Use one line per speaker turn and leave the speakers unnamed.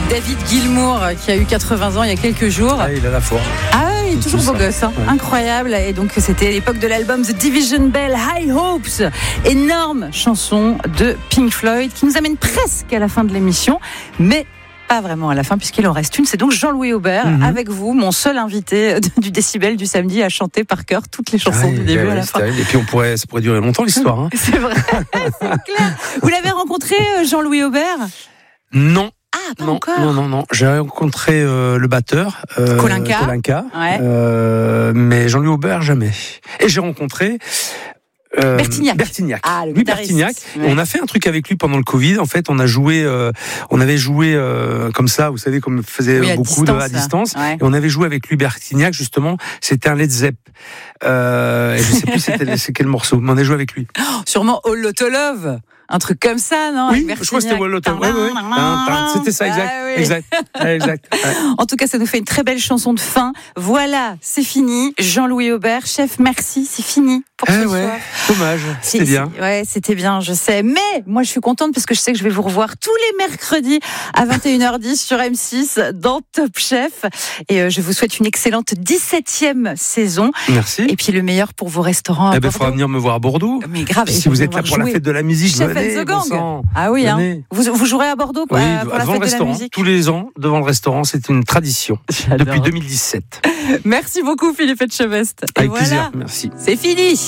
David Gilmour qui a eu 80 ans il y a quelques jours.
Ah, il a la forme.
Ah ouais, il est toujours beau gosse, hein. Ouais. Incroyable. Et donc c'était l'époque de l'album The Division Bell, High Hopes. Énorme chanson de Pink Floyd qui nous amène presque à la fin de l'émission, mais pas vraiment à la fin puisqu'il en reste une. C'est donc Jean-Louis Aubert avec vous, mon seul invité du Décibel du samedi à chanter par cœur toutes les chansons du début à la fin.
Et puis ça pourrait durer longtemps l'histoire. Hein.
C'est vrai, c'est clair. Vous l'avez rencontré, Jean-Louis Aubert ?
Non.
Ah, pas encore.
Non. J'ai rencontré le batteur,
Kolinka. Ouais.
Mais Jean-Louis Aubert, jamais. Et j'ai rencontré
Bertignac. Ah,
Louis Bertignac.
Ouais.
On a fait un truc avec lui pendant le Covid. En fait, on avait joué comme ça, vous savez, comme faisait beaucoup à distance.
Ouais.
Et on avait joué avec Louis Bertignac, justement. C'était un Led Zepp. Et je sais plus c'est quel morceau, mais on a joué avec lui.
Oh, sûrement All Lotta Love. Un truc comme ça, non?
Oui, je crois que c'était All Lotta Love. Oui. C'était ça, exact.
Ah, oui.
Exact. Ouais.
En tout cas, ça nous fait une très belle chanson de fin. Voilà, c'est fini. Jean-Louis Aubert, chef, merci, c'est fini pour ce soir.
Dommage, c'était bien.
Ouais, c'était bien, je sais. Mais moi, je suis contente parce que je sais que je vais vous revoir tous les mercredis à 21h10 sur M6 dans Top Chef. Et je vous souhaite une excellente 17e saison.
Merci.
Et puis le meilleur pour vos restaurants.
Il faudra venir me voir à Bordeaux.
Mais grave.
Si vous êtes là pour la fête de la musique,
Chef
venez,
and the Gang.
Bon
Ah oui, hein. Vous jouerez à Bordeaux pour la fête de la musique.
Tous les ans, devant le restaurant, c'est une tradition. Depuis 2017.
Merci beaucoup, Philippe Etchebest.
Avec plaisir, merci.
C'est fini.